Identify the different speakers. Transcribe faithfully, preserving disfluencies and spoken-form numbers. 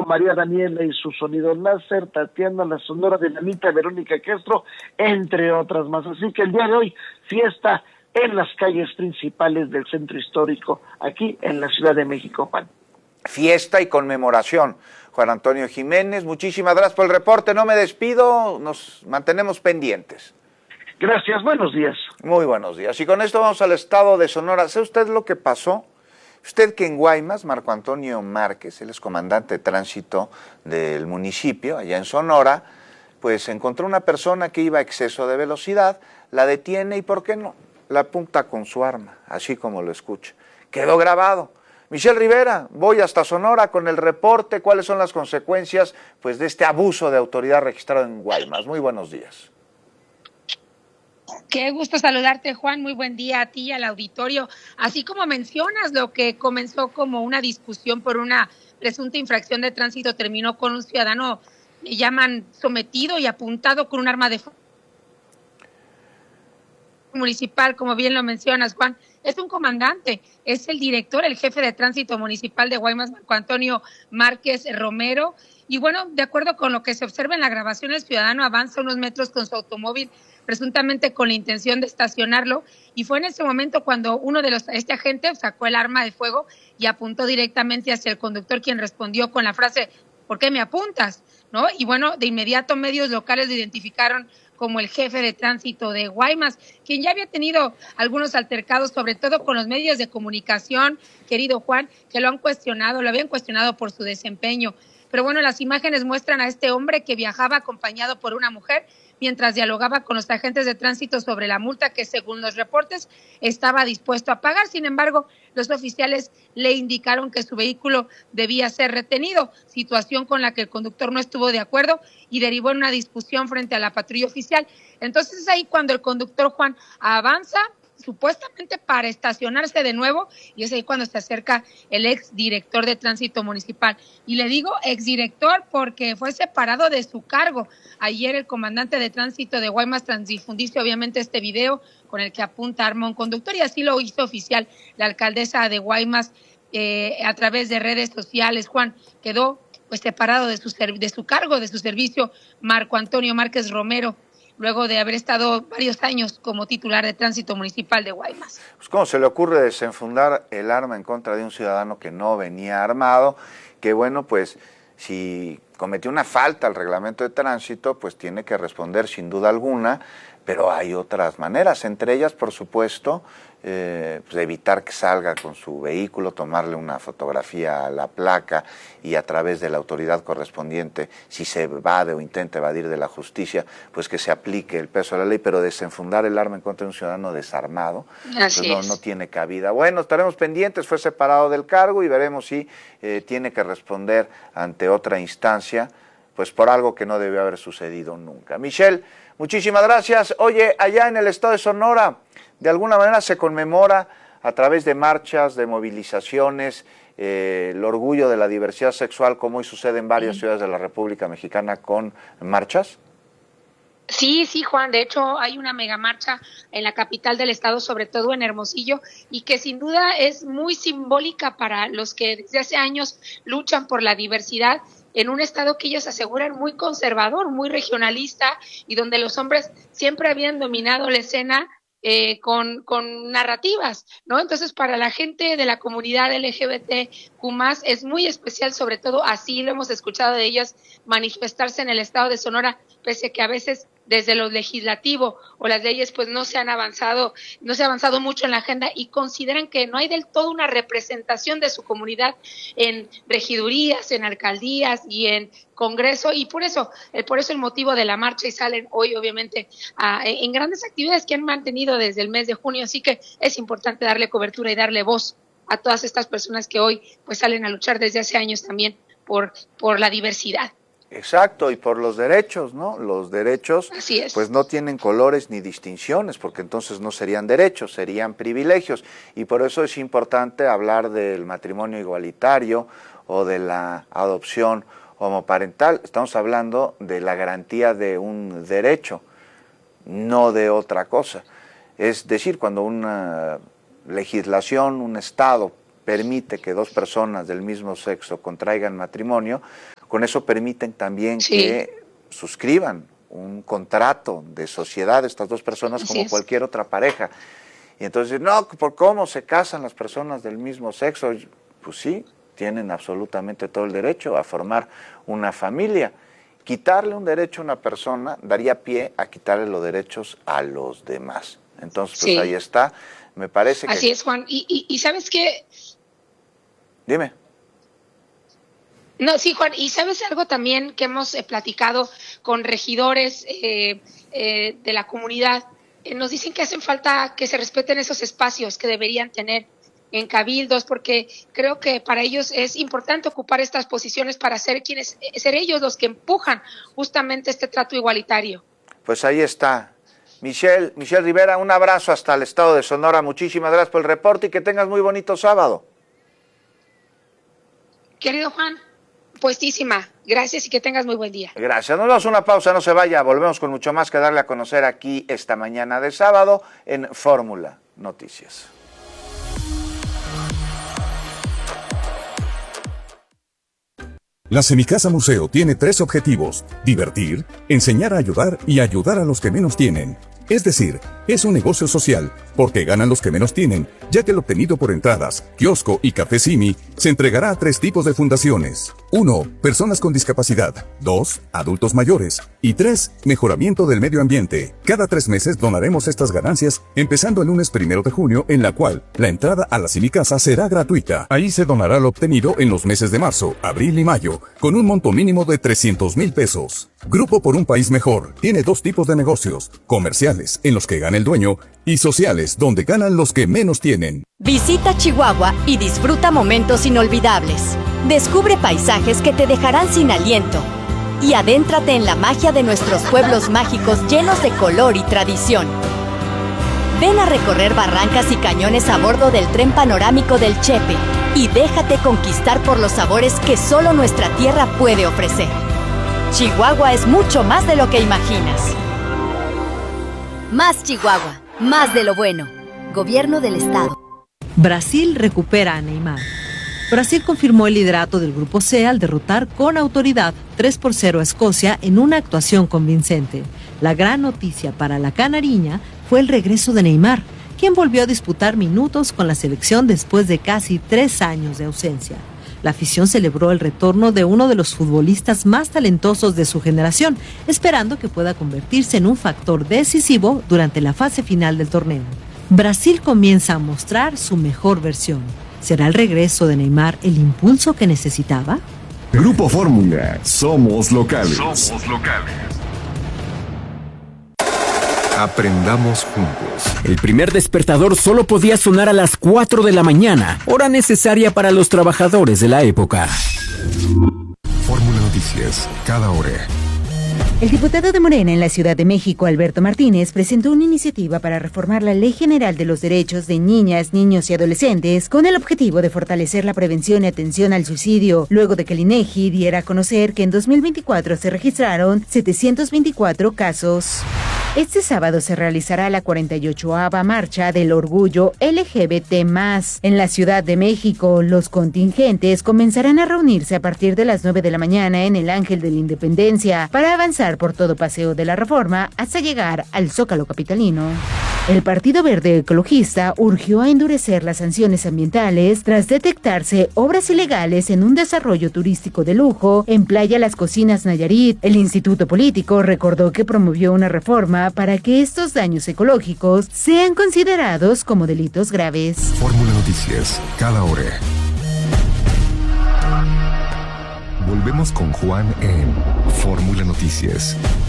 Speaker 1: María Daniela y su sonido láser, Tatiana, la Sonora Dinamita, Verónica Castro, entre otras más. Así que el día de hoy, fiesta en las calles principales del centro histórico, aquí en la Ciudad de México, Juan.
Speaker 2: Fiesta y conmemoración. Juan Antonio Jiménez, muchísimas gracias por el reporte, no me despido, nos mantenemos pendientes.
Speaker 1: Gracias, buenos días.
Speaker 2: Muy buenos días. Y con esto vamos al estado de Sonora. ¿Sabe usted lo que pasó? Usted que en Guaymas, Marco Antonio Márquez, él es comandante de tránsito del municipio, allá en Sonora, pues encontró una persona que iba a exceso de velocidad, la detiene y, ¿por qué no?, la apunta con su arma, así como lo escucha. Quedó grabado. Michelle Rivera, voy hasta Sonora con el reporte. ¿Cuáles son las consecuencias pues de este abuso de autoridad registrado en Guaymas? Muy buenos días.
Speaker 3: Qué gusto saludarte, Juan. Muy buen día a ti y al auditorio. Así como mencionas, lo que comenzó como una discusión por una presunta infracción de tránsito terminó con un ciudadano, le llaman sometido y apuntado con un arma de fuego municipal, como bien lo mencionas, Juan. Es un comandante, es el director, el jefe de tránsito municipal de Guaymas, Marco Antonio Márquez Romero. Y bueno, de acuerdo con lo que se observa en la grabación, el ciudadano avanza unos metros con su automóvil, presuntamente con la intención de estacionarlo, y fue en ese momento cuando uno de los, este agente sacó el arma de fuego y apuntó directamente hacia el conductor, quien respondió con la frase, ¿por qué me apuntas?, ¿no? Y bueno, de inmediato medios locales lo identificaron como el jefe de tránsito de Guaymas, quien ya había tenido algunos altercados, sobre todo con los medios de comunicación, querido Juan, que lo han cuestionado, lo habían cuestionado por su desempeño. Pero bueno, las imágenes muestran a este hombre que viajaba acompañado por una mujer mientras dialogaba con los agentes de tránsito sobre la multa que, según los reportes, estaba dispuesto a pagar. Sin embargo, los oficiales le indicaron que su vehículo debía ser retenido, situación con la que el conductor no estuvo de acuerdo y derivó en una discusión frente a la patrulla oficial. Entonces es ahí cuando el conductor, Juan, avanza supuestamente para estacionarse de nuevo, y es ahí cuando se acerca el exdirector de tránsito municipal. Y le digo exdirector porque fue separado de su cargo. Ayer el comandante de tránsito de Guaymas transdifundió obviamente este video con el que apunta arma a un conductor, y así lo hizo oficial la alcaldesa de Guaymas eh, a través de redes sociales. Juan, quedó pues separado de su, de su cargo, de su servicio, Marco Antonio Márquez Romero, luego de haber estado varios años como titular de tránsito municipal de Guaymas.
Speaker 2: Pues ¿cómo se le ocurre desenfundar el arma en contra de un ciudadano que no venía armado? Que bueno, pues si cometió una falta al reglamento de tránsito, pues tiene que responder sin duda alguna, pero hay otras maneras, entre ellas, por supuesto, eh, pues evitar que salga con su vehículo, tomarle una fotografía a la placa y a través de la autoridad correspondiente, si se evade o intenta evadir de la justicia, pues que se aplique el peso de la ley, pero desenfundar el arma en contra de un ciudadano desarmado,
Speaker 3: Así
Speaker 2: pues no,
Speaker 3: es.
Speaker 2: no tiene cabida. Bueno, estaremos pendientes, fue separado del cargo y veremos si eh, tiene que responder ante otra instancia, pues por algo que no debe haber sucedido nunca. Michelle, muchísimas gracias. Oye, allá en el estado de Sonora, de alguna manera se conmemora a través de marchas, de movilizaciones, eh, el orgullo de la diversidad sexual, como hoy sucede en varias ciudades de la República Mexicana con marchas.
Speaker 3: Sí, sí, Juan, de hecho hay una megamarcha en la capital del estado, sobre todo en Hermosillo, y que sin duda es muy simbólica para los que desde hace años luchan por la diversidad en un estado que ellos aseguran muy conservador, muy regionalista, y donde los hombres siempre habían dominado la escena eh, con, con narrativas, ¿no? Entonces, para la gente de la comunidad L G B T Q más, es muy especial, sobre todo así lo hemos escuchado de ellas manifestarse en el estado de Sonora, pese a que a veces desde lo legislativo o las leyes pues no se han avanzado, no se ha avanzado mucho en la agenda, y consideran que no hay del todo una representación de su comunidad en regidurías, en alcaldías y en Congreso, y por eso, eh, por eso el motivo de la marcha, y salen hoy obviamente a, en grandes actividades que han mantenido desde el mes de junio, así que es importante darle cobertura y darle voz a todas estas personas que hoy pues salen a luchar desde hace años también por, por la diversidad.
Speaker 2: Exacto, y por los derechos, ¿no? Los derechos,
Speaker 3: Así es.
Speaker 2: pues no tienen colores ni distinciones, porque entonces no serían derechos, serían privilegios, y por eso es importante hablar del matrimonio igualitario o de la adopción homoparental. Estamos hablando de la garantía de un derecho, no de otra cosa. Es decir, cuando una legislación, un Estado permite que dos personas del mismo sexo contraigan matrimonio, Con eso permiten también
Speaker 3: Sí.
Speaker 2: que suscriban un contrato de sociedad estas dos personas
Speaker 3: Así
Speaker 2: como
Speaker 3: es.
Speaker 2: cualquier otra pareja. Y entonces, no, ¿por cómo se casan las personas del mismo sexo? Pues sí, tienen absolutamente todo el derecho a formar una familia. Quitarle un derecho a una persona daría pie a quitarle los derechos a los demás. Entonces, pues
Speaker 3: Sí.
Speaker 2: ahí está. Me parece que...
Speaker 3: Así es, Juan. Y, y, y ¿sabes qué?
Speaker 2: Dime.
Speaker 3: No, sí, Juan, y sabes algo también que hemos eh, platicado con regidores eh, eh, de la comunidad. Eh, nos dicen que hacen falta que se respeten esos espacios que deberían tener en cabildos, porque creo que para ellos es importante ocupar estas posiciones para ser quienes, eh, ser ellos los que empujan justamente este trato igualitario.
Speaker 2: Pues ahí está. Michelle, Michelle Rivera, un abrazo hasta el estado de Sonora. Muchísimas gracias por el reporte y que tengas muy bonito sábado.
Speaker 3: Querido Juan, puestísima. Gracias y que tengas muy buen día.
Speaker 2: Gracias. Nos damos una pausa, no se vaya. Volvemos con mucho más que darle a conocer aquí esta mañana de sábado en Fórmula Noticias.
Speaker 4: La Semicasa Museo tiene tres objetivos: divertir, enseñar a ayudar y ayudar a los que menos tienen. Es decir, es un negocio social, porque ganan los que menos tienen, ya que el obtenido por entradas, kiosco y café Simi se entregará a tres tipos de fundaciones. uno. Personas con discapacidad. dos. Adultos mayores. Y tres. Mejoramiento del medio ambiente. Cada tres meses donaremos estas ganancias, empezando el lunes primero de junio, en la cual la entrada a la Semicasa será gratuita. Ahí se donará lo obtenido en los meses de marzo, abril y mayo, con un monto mínimo de trescientos mil pesos. Grupo por un País Mejor tiene dos tipos de negocios: comerciales, en los que gana el dueño, y sociales, donde ganan los que menos tienen.
Speaker 5: Visita Chihuahua y disfruta momentos inolvidables. Descubre paisajes que te dejarán sin aliento. Y adéntrate en la magia de nuestros pueblos mágicos llenos de color y tradición. Ven a recorrer barrancas y cañones a bordo del tren panorámico del Chepe y déjate conquistar por los sabores que solo nuestra tierra puede ofrecer. Chihuahua es mucho más de lo que imaginas.
Speaker 6: Más Chihuahua, más de lo bueno. Gobierno del Estado.
Speaker 7: Brasil recupera a Neymar. Brasil confirmó el liderato del Grupo C al derrotar con autoridad tres por cero a Escocia en una actuación convincente. La gran noticia para la canariña fue el regreso de Neymar, quien volvió a disputar minutos con la selección después de casi tres años de ausencia. La afición celebró el retorno de uno de los futbolistas más talentosos de su generación, esperando que pueda convertirse en un factor decisivo durante la fase final del torneo. Brasil comienza a mostrar su mejor versión. ¿Será el regreso de Neymar el impulso que necesitaba?
Speaker 8: Grupo Fórmula, somos locales.
Speaker 9: Somos locales.
Speaker 8: Aprendamos juntos.
Speaker 10: El primer despertador solo podía sonar a las cuatro de la mañana, hora necesaria para los trabajadores de la época.
Speaker 8: Fórmula Noticias, cada hora.
Speaker 11: El diputado de Morena en la Ciudad de México, Alberto Martínez, presentó una iniciativa para reformar la Ley General de los Derechos de Niñas, Niños y Adolescentes con el objetivo de fortalecer la prevención y atención al suicidio, luego de que el INEGI diera a conocer que en dos mil veinticuatro se registraron setecientos veinticuatro casos. Este sábado se realizará la cuarenta y ochava Marcha del Orgullo L G B T más. En la Ciudad de México, los contingentes comenzarán a reunirse a partir de las nueve de la mañana en el Ángel de la Independencia para avanzar por todo Paseo de la Reforma hasta llegar al Zócalo capitalino. El Partido Verde Ecologista urgió a endurecer las sanciones ambientales tras detectarse obras ilegales en un desarrollo turístico de lujo en Playa Las Cocinas, Nayarit. El Instituto Político recordó que promovió una reforma para que estos daños ecológicos sean considerados como delitos graves.
Speaker 8: Fórmula Noticias, cada hora. Volvemos con Juan en Fórmula Noticias.